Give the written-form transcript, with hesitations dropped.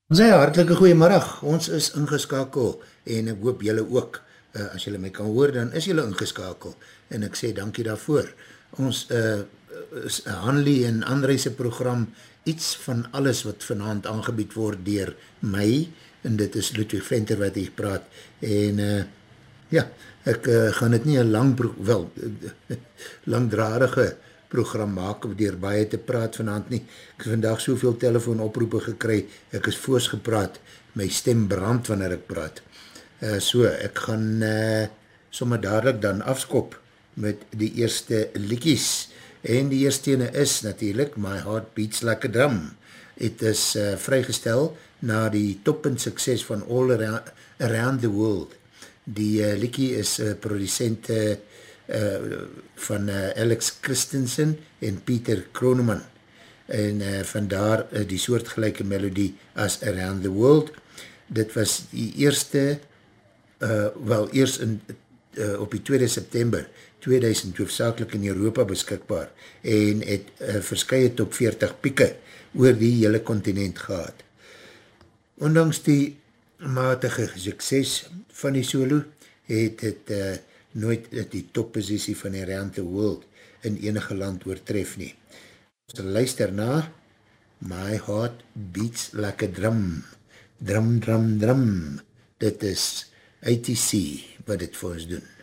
Ons sê hartelike goeiemiddag, ons is ingeskakel en ek hoop julle ook, as julle my kan hoor, dan is julle ingeskakel en ek sê dankie daarvoor. Ons is Hanlie en André se program iets van alles wat vanavond aangebied word deur my, en dit is Ludwig Venter wat hier praat en ja, ek gaan het nie een langdradige program maak om dier baie te praat vanavond nie. Ek het vandag soveel telefoonoproepe gekry, ek is voors gepraat, my stem brand wanneer ek praat. So, ek gaan sommer dadelijk dan afskop met die eerste liedjies. En die eerste ene is natuurlijk My Heart Beats Like a Drum. Het is vrygestel na die toppunt sukses van All Around the World. Die liedjie is producent van Alex Christensen en Peter Kroneman en vandaar die soortgelijke melodie as Around the World. Dit was die eerste eerst op die 2 September 2000 hoofdzakelik in Europa beskikbaar en het verskye top 40 pieke oor die hele continent gehad. Ondanks die matige sukses van die solo het het nooit die topposisie van Around the World in enige land oortref nie. Ons luister na My Heart Beats Like a Drum. Drum, drum, drum. Dit is ATC wat dit vir ons doen.